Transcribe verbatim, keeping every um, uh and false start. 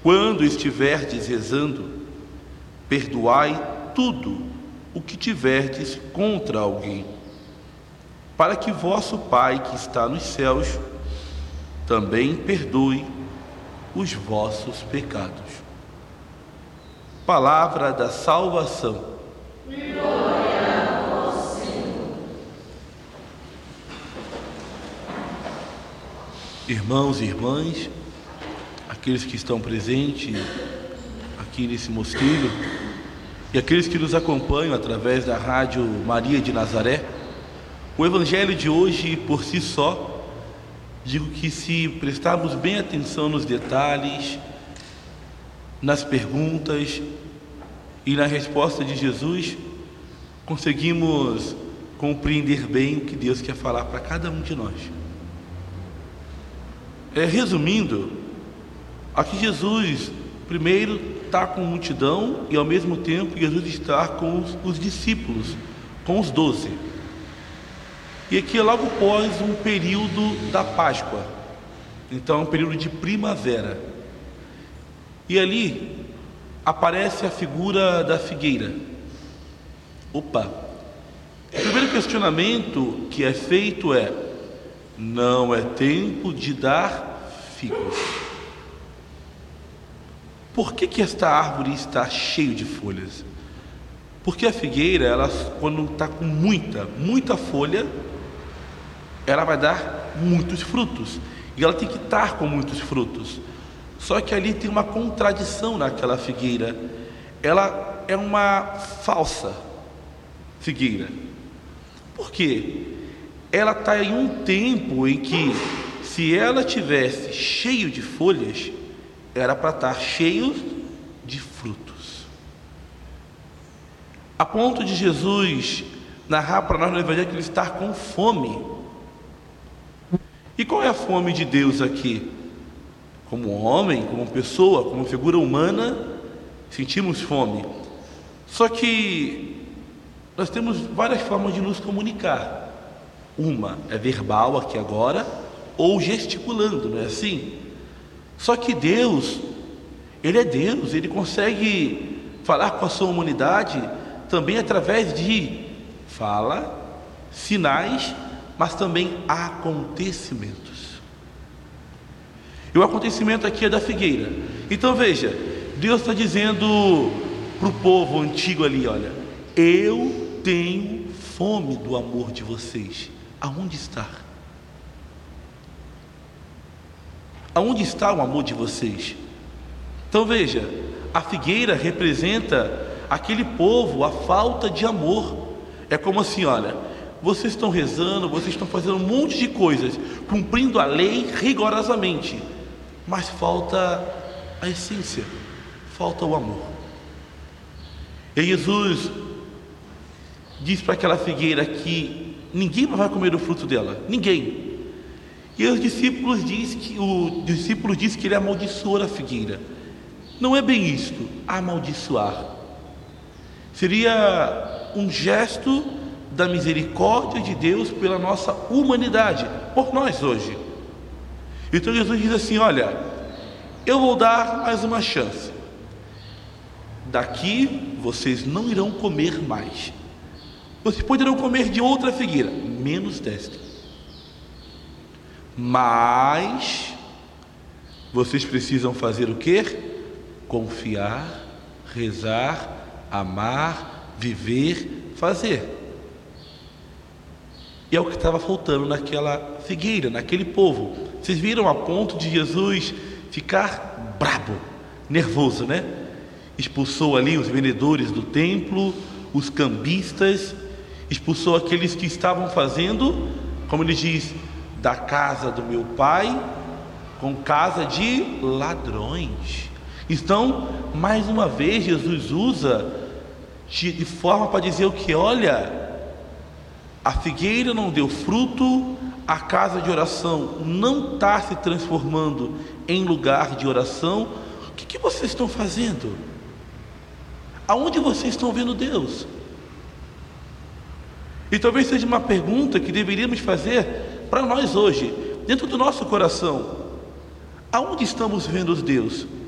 Quando estiverdes rezando, perdoai tudo o que tiverdes contra alguém, para que vosso Pai que está nos céus também perdoe os vossos pecados. Palavra da salvação. Glória a vós, Senhor. Irmãos e irmãs, aqueles que estão presentes aqui nesse mosteiro e aqueles que nos acompanham através da rádio Maria de Nazaré, o evangelho de hoje por si só, digo que se prestarmos bem atenção nos detalhes, nas perguntas e na resposta de Jesus, conseguimos compreender bem o que Deus quer falar para cada um de nós. É, resumindo, aqui Jesus primeiro está com a multidão e ao mesmo tempo Jesus está com os, os discípulos, com os doze. E aqui é logo após um período da Páscoa, então um período de primavera. E ali aparece a figura da figueira. Opa! O primeiro questionamento que é feito é: não é tempo de dar figos. Por que que esta árvore está cheia de folhas? Porque a figueira, ela, quando está com muita, muita folha, ela vai dar muitos frutos. E ela tem que estar com muitos frutos. Só que ali tem uma contradição naquela figueira. Ela é uma falsa figueira. Por quê? Ela está em um tempo em que, se ela tivesse cheio de folhas, era para estar cheio de frutos. A ponto de Jesus narrar para nós no Evangelho que ele está com fome. E qual é a fome de Deus aqui? Como homem, como pessoa, como figura humana, sentimos fome. Só que nós temos várias formas de nos comunicar. Uma é verbal aqui agora, ou gesticulando, não é assim? Só que Deus, Ele é Deus, Ele consegue falar com a sua humanidade também através de fala, sinais, mas também acontecimentos. E o acontecimento aqui é da figueira. Então veja, Deus está dizendo para o povo antigo ali: olha, eu tenho fome do amor de vocês. Aonde está? Aonde está o amor de vocês? Então veja, a figueira representa aquele povo, a falta de amor. É como assim, olha, vocês estão rezando, vocês estão fazendo um monte de coisas, cumprindo a lei rigorosamente, mas falta a essência, falta o amor. E Jesus diz para aquela figueira que ninguém vai comer o fruto dela, ninguém. E os discípulos diz que o discípulo diz que ele amaldiçoou a figueira. Não é bem isto, amaldiçoar. Seria um gesto da misericórdia de Deus pela nossa humanidade, por nós hoje. Então Jesus diz assim: olha, eu vou dar mais uma chance. Daqui vocês não irão comer mais. Vocês poderão comer de outra figueira, menos desta. Mas vocês precisam fazer o quê? Confiar, rezar, amar, viver, fazer. E é o que estava faltando naquela figueira, naquele povo. Vocês viram a ponto de Jesus ficar brabo, nervoso, né? Expulsou ali os vendedores do templo, os cambistas, expulsou aqueles que estavam fazendo, como ele diz, da casa do meu pai com casa de ladrões. Então, mais uma vez, Jesus usa de forma para dizer o que? Olha, a figueira não deu fruto, a casa de oração não está se transformando em lugar de oração. O que, que vocês estão fazendo? Aonde vocês estão vendo Deus? E talvez seja uma pergunta que deveríamos fazer para nós hoje, dentro do nosso coração: aonde estamos vendo Deus?